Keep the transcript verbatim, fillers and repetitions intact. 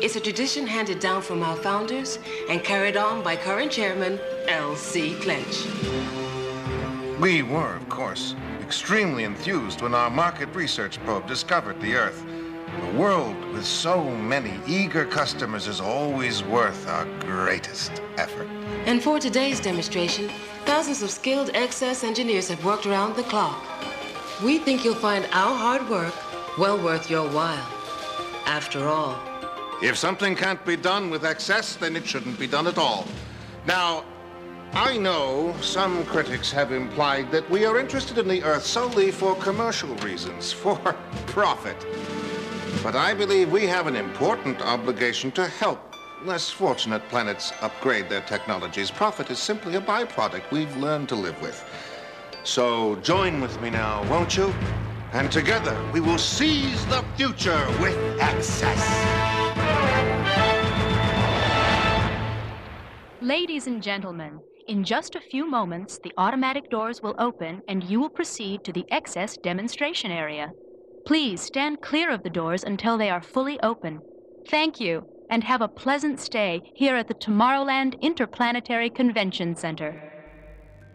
It's a tradition handed down from our founders and carried on by current chairman, L C Clench. We were, of course, extremely enthused when our market research probe discovered the Earth. A world with so many eager customers is always worth our greatest effort. And for today's demonstration, thousands of skilled X S engineers have worked around the clock. We think you'll find our hard work well worth your while. After all, if something can't be done with excess, then it shouldn't be done at all. Now, I know some critics have implied that we are interested in the Earth solely for commercial reasons, for profit. But I believe we have an important obligation to help less fortunate planets upgrade their technologies. Profit is simply a byproduct we've learned to live with. So join with me now, won't you? And together we will seize the future with access. Ladies and gentlemen, in just a few moments, the automatic doors will open and you will proceed to the X S demonstration area. Please stand clear of the doors until they are fully open. Thank you, and have a pleasant stay here at the Tomorrowland Interplanetary Convention Center.